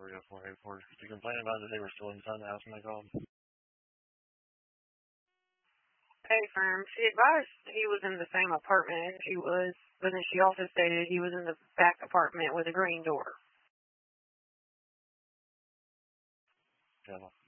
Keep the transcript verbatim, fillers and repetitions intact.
three oh four eight four. Did you complain about that they were still inside the house when they called? Hey, firm. She advised he was in the same apartment as she was, but then she also stated he was in the back apartment with a green door. Yeah.